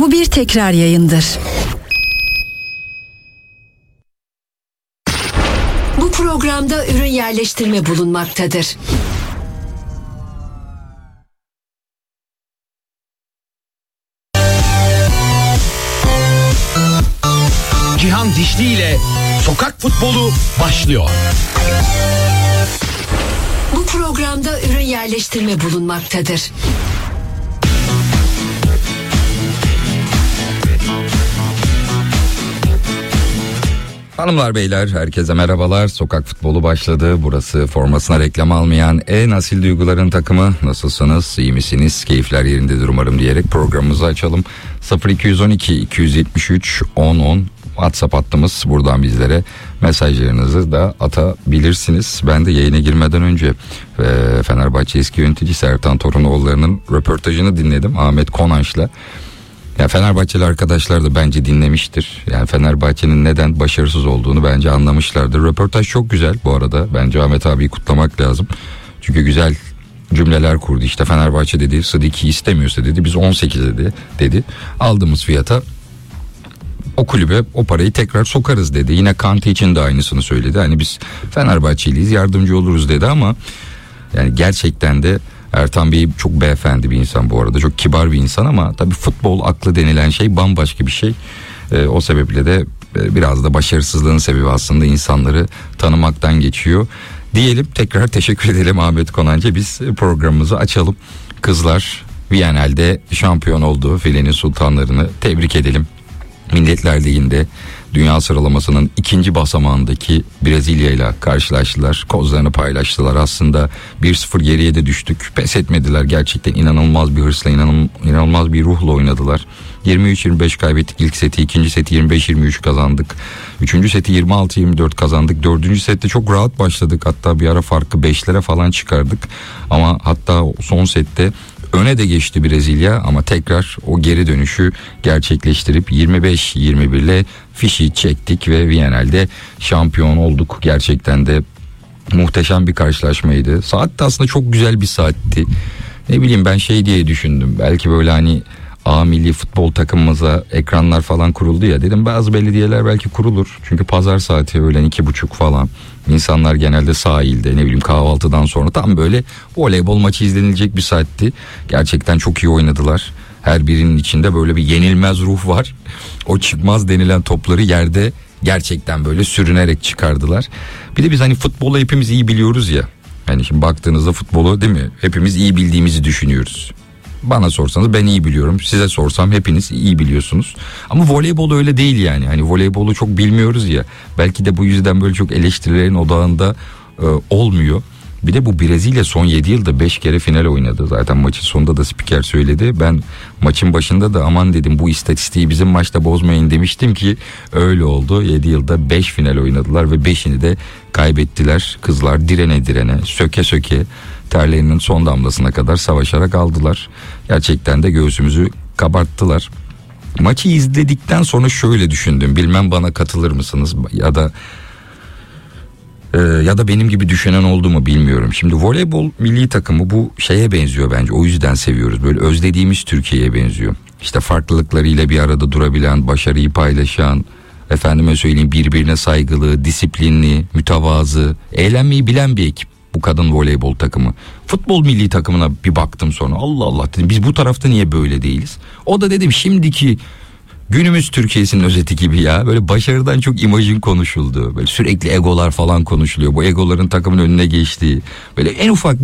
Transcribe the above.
Bu bir tekrar yayındır. Bu programda ürün yerleştirme bulunmaktadır. Cihan Dişli ile Sokak Futbolu başlıyor. Bu programda ürün yerleştirme bulunmaktadır. Hanımlar beyler herkese merhabalar. Sokak Futbolu başladı. Burası formasına reklam almayan en asil duyguların takımı. Nasılsınız? İyi misiniz? Keyifler yerindedir umarım diyerek programımızı açalım. 0212 273 1010 WhatsApp hattımız. Buradan bizlere mesajlarınızı da atabilirsiniz. Ben de yayına girmeden önce Fenerbahçe eski yöneticisi Ertan Torunoğulları'nın röportajını dinledim Ahmet Konanç'la. Ya Fenerbahçeli arkadaşlar da bence dinlemiştir. Yani Fenerbahçe'nin neden başarısız olduğunu bence anlamışlardır. Röportaj çok güzel bu arada. Bence Ahmet abiyi kutlamak lazım. Çünkü güzel cümleler kurdu. İşte Fenerbahçe dedi Sıdiki istemiyorsa dedi biz 18 dedi. Aldığımız fiyata o kulübe o parayı tekrar sokarız dedi. Yine Kanté için de aynısını söyledi. Hani biz Fenerbahçeliyiz, yardımcı oluruz dedi ama yani gerçekten de Ertan Bey çok beyefendi bir insan bu arada. Çok kibar bir insan ama tabii futbol aklı denilen şey bambaşka bir şey. O sebeple de biraz da başarısızlığın sebebi aslında insanları tanımaktan geçiyor. Diyelim tekrar teşekkür edelim Ahmet Konanç'a. Biz programımızı açalım. Kızlar Viyana'da şampiyon oldu. Filenin sultanlarını tebrik edelim. Milletler Ligi'nde dünya sıralamasının ikinci basamağındaki Brezilya ile karşılaştılar. Kozlarını paylaştılar. Aslında 1-0 geriye de düştük. Pes etmediler. Gerçekten inanılmaz bir hırsla, inanılmaz bir ruhla oynadılar. 23-25 kaybettik ilk seti. İkinci seti 25-23 kazandık. Üçüncü seti 26-24 kazandık. Dördüncü sette çok rahat başladık. Hatta bir ara farkı 5'lere falan çıkardık. Ama hatta son sette öne de geçti Brezilya ama tekrar o geri dönüşü gerçekleştirip 25-21 ile fişi çektik ve Viyana'da şampiyon olduk. Gerçekten de muhteşem bir karşılaşmaydı. Saat de aslında çok güzel bir saatti. Ne bileyim ben şey diye düşündüm. Belki böyle hani A milli futbol takımımıza ekranlar falan kuruldu ya, dedim bazı belediyeler belki kurulur. Çünkü pazar saati öğlen 2.30 falan. İnsanlar genelde sahilde, ne bileyim kahvaltıdan sonra tam böyle voleybol maçı izlenilecek bir saatti. Gerçekten çok iyi oynadılar. Her birinin içinde böyle bir yenilmez ruh var. O çıkmaz denilen topları yerde gerçekten böyle sürünerek çıkardılar. Bir de biz hani futbolu hepimiz iyi biliyoruz ya. Hani şimdi baktığınızda futbolu değil mi? Hepimiz iyi bildiğimizi düşünüyoruz. Bana sorsanız ben iyi biliyorum. Size sorsam hepiniz iyi biliyorsunuz. Ama voleybol öyle değil yani. Hani voleybolu çok bilmiyoruz ya. Belki de bu yüzden böyle çok eleştirilerin odağında olmuyor. Bir de bu Brezilya son 7 yılda 5 kere final oynadı. Zaten maçın sonunda da spiker söyledi. Ben maçın başında da aman dedim bu istatistiği bizim maçta bozmayın demiştim ki öyle oldu. 7 yılda 5 final oynadılar ve 5'ini de kaybettiler. Kızlar direne direne, söke söke terlerinin son damlasına kadar savaşarak aldılar. Gerçekten de göğsümüzü kabarttılar. Maçı izledikten sonra şöyle düşündüm. Bilmem bana katılır mısınız ya da benim gibi düşünen oldu mu bilmiyorum. Şimdi voleybol milli takımı bu şeye benziyor bence. O yüzden seviyoruz. Böyle özlediğimiz Türkiye'ye benziyor. İşte farklılıklarıyla bir arada durabilen, başarıyı paylaşan, efendime söyleyeyim birbirine saygılı, disiplinli, mütevazı, eğlenmeyi bilen bir ekip. Bu kadın voleybol takımı. Futbol milli takımına bir baktım sonra. Allah Allah dedim, biz bu tarafta niye böyle değiliz? O da dedim şimdiki günümüz Türkiye'sinin özeti gibi ya. Böyle başarıdan çok imajın konuşulduğu, böyle sürekli egolar falan konuşuluyor. Bu egoların takımın önüne geçtiği, böyle en ufak